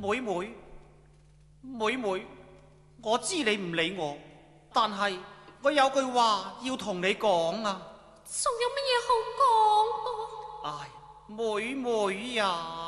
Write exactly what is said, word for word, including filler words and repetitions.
妹妹，妹妹，我知你唔理我，但係我有句話要同你講啊。 仲有乜嘢好講噃？ 唉，妹妹呀。